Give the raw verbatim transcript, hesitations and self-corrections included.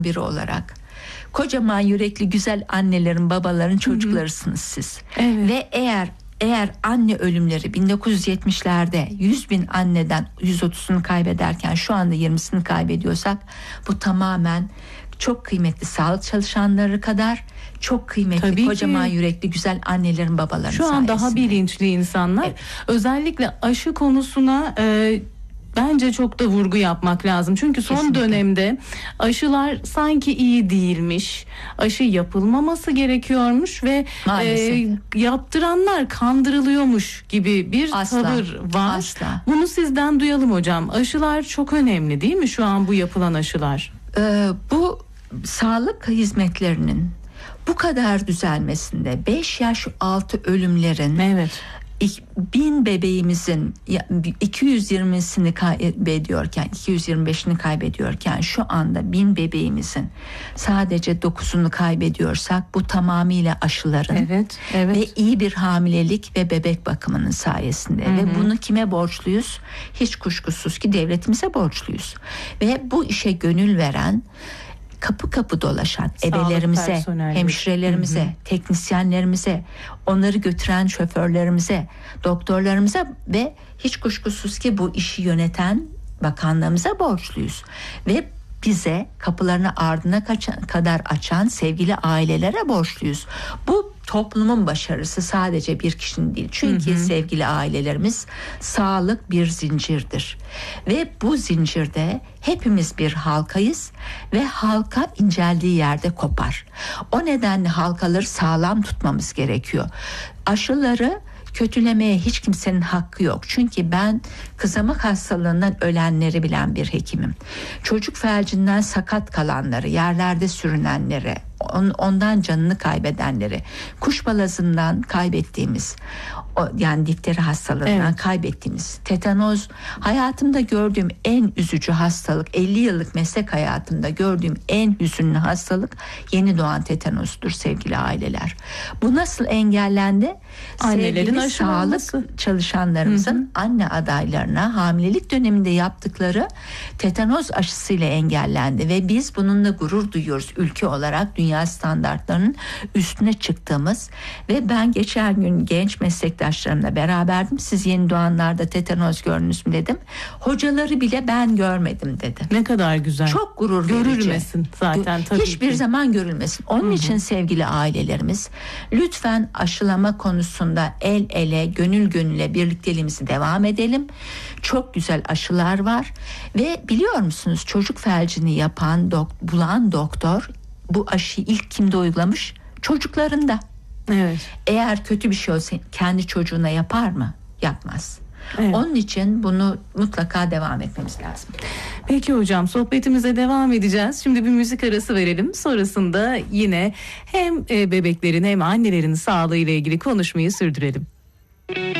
biri olarak kocaman yürekli güzel annelerin, babaların çocuklarısınız siz. Evet. Ve eğer eğer anne ölümleri bin dokuz yüz yetmişlerde yüz bin anneden yüz otuzunu kaybederken şu anda yirmisini kaybediyorsak, bu tamamen çok kıymetli sağlık çalışanları kadar çok kıymetli Tabii kocaman ki. yürekli güzel annelerin, babaların Şu an sayesinde. daha bilinçli insanlar. Evet. Özellikle aşı konusuna e, bence çok da vurgu yapmak lazım. Çünkü son Kesinlikle. dönemde aşılar sanki iyi değilmiş. Aşı yapılmaması gerekiyormuş ve Maalesef. e, yaptıranlar kandırılıyormuş gibi bir Asla, tavır var. asla. Bunu sizden duyalım hocam. Aşılar çok önemli değil mi şu an bu yapılan aşılar? Ee, bu sağlık hizmetlerinin bu kadar düzelmesinde, beş yaş altı ölümlerin, Evet. bin bebeğimizin iki yüz yirmisini kaybediyorken, iki yüz yirmi beşini kaybediyorken, şu anda bin bebeğimizin sadece dokuzunu kaybediyorsak, bu tamamıyla aşıların Evet, evet. ve iyi bir hamilelik ve bebek bakımının sayesinde. Hı hı. Ve bunu kime borçluyuz? Hiç kuşkusuz ki devletimize borçluyuz. Ve bu işe gönül veren, kapı kapı dolaşan Sağlık ebelerimize, personelleri. hemşirelerimize, Hı hı. teknisyenlerimize, onları götüren şoförlerimize, doktorlarımıza ve hiç kuşkusuz ki bu işi yöneten bakanlığımıza borçluyuz. Ve bize kapılarını ardına kaçan, kadar açan sevgili ailelere borçluyuz. Bu toplumun başarısı sadece bir kişinin değil. Çünkü hı hı. sevgili ailelerimiz, sağlık bir zincirdir. Ve bu zincirde hepimiz bir halkayız ve halka inceldiği yerde kopar. O nedenle halkaları sağlam tutmamız gerekiyor. Aşıları kötülemeye hiç kimsenin hakkı yok. Çünkü ben kızamık hastalığından ölenleri bilen bir hekimim. Çocuk felcinden sakat kalanları, yerlerde sürünenleri, ondan canını kaybedenleri, kuş balazından kaybettiğimiz, yani difteri hastalığından Evet. kaybettiğimiz, tetanoz, hayatımda gördüğüm en üzücü hastalık, elli yıllık meslek hayatımda gördüğüm en hüzünlü hastalık yeni doğan tetanozdur sevgili aileler. Bu nasıl engellendi? Annelerin Sevgili aşı sağlık olması. çalışanlarımızın Hı hı. anne adaylarına hamilelik döneminde yaptıkları tetanoz aşısıyla engellendi ve biz bununla gurur duyuyoruz ülke olarak, dünya standartlarının üstüne çıktığımız. Ve ben geçen gün genç meslektaşlarımla beraberdim. Siz yeni doğanlarda tetanoz gördünüz mü dedim. Hocaları bile ben görmedim dedi. Ne kadar güzel. Çok gurur verici. Görülmesin zaten tabii Hiçbir ki. zaman görülmesin. Onun Hı hı. için sevgili ailelerimiz, lütfen aşılama konusunda el ele, gönül gönüle birlikteliğimizi devam edelim. Çok güzel aşılar var ve biliyor musunuz, çocuk felcini yapan, dok- bulan doktor bu aşıyı ilk kimde uygulamış? Çocuklarında. Evet. Eğer kötü bir şey olsa kendi çocuğuna yapar mı? Yapmaz. Evet. Onun için bunu mutlaka devam etmemiz lazım. Peki hocam, sohbetimize devam edeceğiz. Şimdi bir müzik arası verelim. Sonrasında yine hem bebeklerin hem annelerin sağlığı ile ilgili konuşmayı sürdürelim.